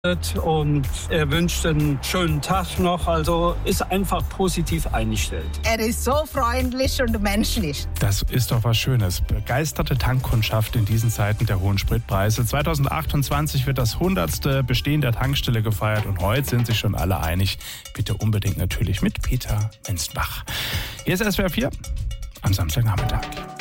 und er wünscht einen schönen Tag noch. Also ist einfach positiv eingestellt. Er ist so freundlich und menschlich. Das ist doch was Schönes. Begeisterte Tankkundschaft in diesen Zeiten der hohen Spritpreise. 2028 wird das 100. Bestehen der Tankstelle gefeiert und heute sind sich schon alle einig. Bitte unbedingt natürlich mit Peter Menzenbach. Hier ist SWR 4 am Samstagnachmittag.